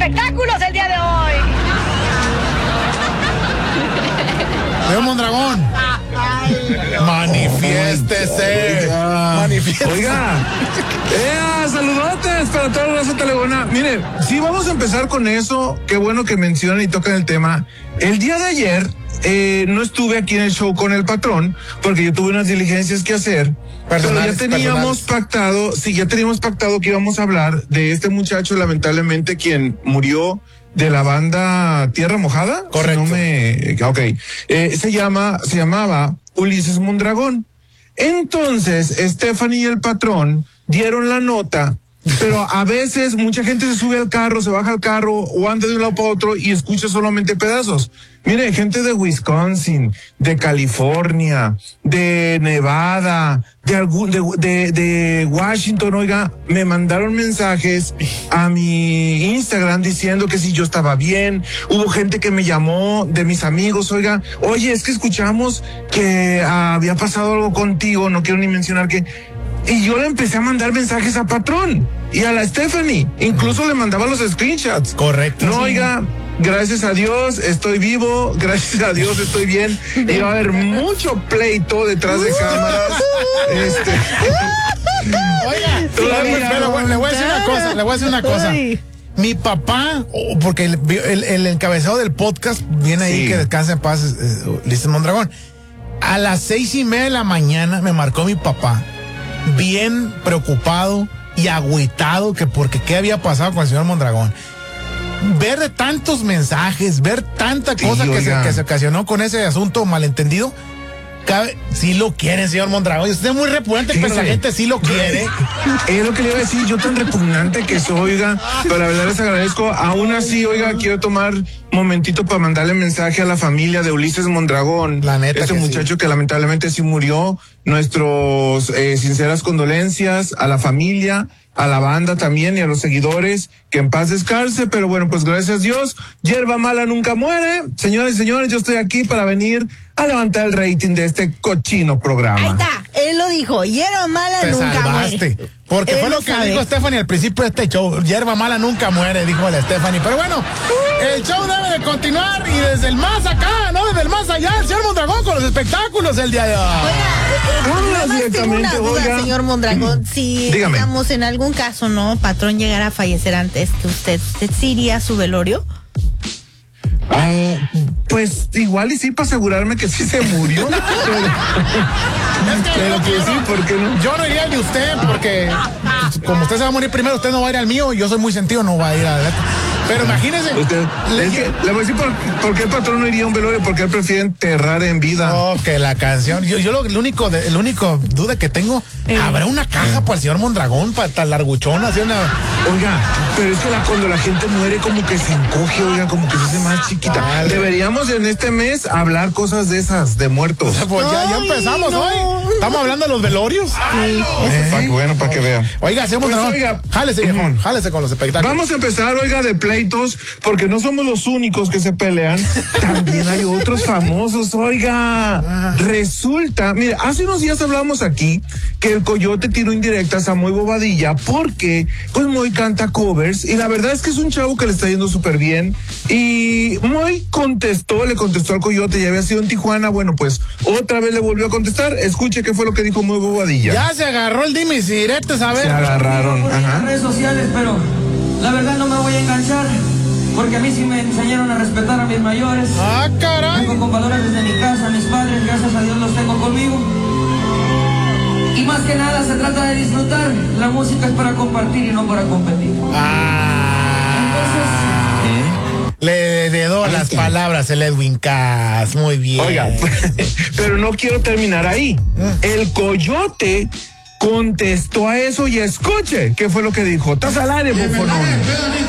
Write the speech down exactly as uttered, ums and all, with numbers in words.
espectáculos el día de hoy. Señor Mondragón, manifiéstese. Oiga, manifiéstese. Oiga, ¡Ea! Saludotes para toda la raza telegona. Mire, sí, vamos a empezar con eso. Qué bueno que mencionan y tocan el tema. El día de ayer eh, no estuve aquí en el show con el patrón porque yo tuve unas diligencias que hacer. Personales, pero ya teníamos personales. pactado, sí, ya teníamos pactado que íbamos a hablar de este muchacho, lamentablemente, quien murió de la banda Tierra Mojada. Correcto. Si no me, ok. Eh, se llama, se llamaba Ulises Mondragón. Entonces, Stephanie y el patrón dieron la nota, pero a veces mucha gente se sube al carro, se baja al carro o anda de un lado para otro y escucha solamente pedazos. Mire, gente de Wisconsin, de California, de Nevada, de algún, de, de, de Washington, oiga, me mandaron mensajes a mi Instagram diciendo que si yo estaba bien. Hubo gente que me llamó de mis amigos, oiga, oye, es que escuchamos que ah, había pasado algo contigo, no quiero ni mencionar que. Y yo le empecé a mandar mensajes a Patrón y a la Stephanie. Incluso le mandaba los screenshots. Correcto. No, sí. oiga, gracias a Dios estoy vivo, gracias a Dios estoy bien. Y va a haber mucho pleito detrás de cámaras. este. Oiga, Todavía pero, pero, bueno, le voy a decir una cosa, le voy a decir una cosa. Ay. Mi papá, oh, porque el, el, el encabezado del podcast viene ahí, Sí. que descansa en paz, eh, Ulises Mondragón. A las seis y media de la mañana me marcó mi papá, bien preocupado y agüitado, que porque qué había pasado con el señor Mondragón. Ver de tantos mensajes, ver tanta Sí, cosa que se, oiga. que se ocasionó con ese asunto malentendido. Cabe, sí lo quieren, señor Mondragón. Usted es muy repugnante, pero Fíjese. la gente sí lo quiere. Es lo que le iba a decir, yo tan repugnante que soy, oiga, pero la verdad les agradezco. Aún así, oiga, quiero tomar un momentito para mandarle mensaje a la familia de Ulises Mondragón. La neta Este que muchacho sí. que lamentablemente sí murió. Nuestros eh, sinceras condolencias a la familia, a la banda también y a los seguidores. Que en paz descanse, pero bueno, pues gracias a Dios, hierba mala nunca muere. Señores y señores, yo estoy aquí para venir a levantar el rating de este cochino programa. Ahí está, él lo dijo, hierba mala Te nunca salvaste. muere. Porque Él fue lo que sabe. dijo Stephanie al principio de este show. Hierba mala nunca muere, dijo la Stephanie. Pero bueno, el show debe de continuar y desde el más acá, ¿no? Desde el más allá, el señor Mondragón con los espectáculos el día de hoy. Oiga, eh, Vámonos nada más tengo una directamente, duda, oiga. señor Mondragón. Si, Dígame. digamos, en algún caso, ¿no? Patrón llegara a fallecer antes que usted, ¿usted sí iría a su velorio? Ah, pues igual y sí para asegurarme que sí se murió. pero, pero que sí, ¿por qué no? Yo no iría al de usted porque pues, como usted se va a morir primero, usted no va a ir al mío. Yo soy muy sentido, no va a ir a... Pero imagínese. Usted, le- es que, le voy a decir por, por qué el patrón no iría a un velorio, porque él prefiere enterrar en vida. Oh, que la canción. Yo, yo lo, el único, de- el único duda que tengo, ¿habrá una caja para el señor Mondragón, para tan larguchona, así una... Oiga, pero es que la, cuando la gente muere como que se encoge, oiga, como que se hace más chiquita. Vale. Deberíamos en este mes hablar cosas de esas, de muertos. Pues ya, ya Ay, empezamos no. hoy. Estamos hablando de los velorios. Eh, pa- bueno, para que vean. Oiga, señor Pues, Mondragón, oiga. jálese, viejón, jálese con los espectáculos. Vamos a empezar, oiga, de pleitos, porque no somos los únicos que se pelean. También hay otros famosos, oiga. Resulta, mire, hace unos días hablábamos aquí que el Coyote tiró indirectas a Moy Bobadilla porque, pues, Moy canta covers y la verdad es que es un chavo que le está yendo súper bien. Y Moy contestó, le contestó al Coyote, ya había sido en Tijuana, bueno, pues, otra vez le volvió a contestar. Escuche qué fue lo que dijo Moy Bobadilla. Ya se agarró el dimes y diretes, a ver. Se agarraron, Por ahí en ajá. redes sociales, pero la verdad no me voy a enganchar, porque a mí sí me enseñaron a respetar a mis mayores. Ah, caray. Vengo con valores desde mi casa, mis padres, gracias a Dios los tengo conmigo. Y más que nada se trata de disfrutar. La música es para compartir y no para competir. Ah. Le dedó las palabras el Edwin Cass. Muy bien. Oiga, pero no quiero terminar ahí. El Coyote contestó a eso y escuche qué fue lo que dijo. Estás al aire, bufonón.